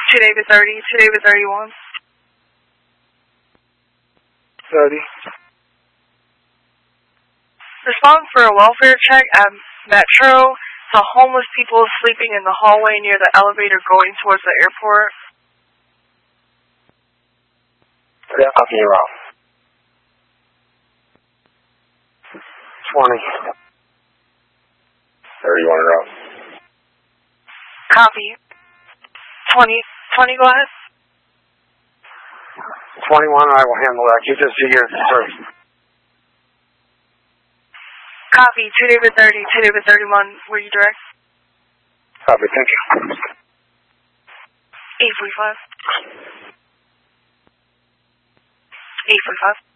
2 David 30, 2 David 31. 30. Respond for a welfare check at Metro. The homeless people sleeping in the hallway near the elevator going towards the airport. Yeah, copy you out. 20. 31 route. Copy. 20, go ahead. 21, I will handle that. Keep this to yours first. Copy. 2 David 30, 2 David 31. Were you direct? Copy, thank you. 845. 845.